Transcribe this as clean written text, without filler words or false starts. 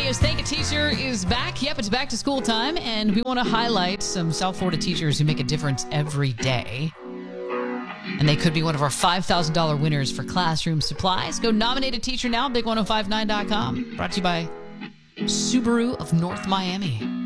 Radio's Thank a Teacher is back. Yep, it's back to school time, and we want to highlight some South Florida teachers who make a difference every day. And they could be one of our $5,000 winners for classroom supplies. Go nominate a teacher now, big1059.com. Brought to you by Subaru of North Miami.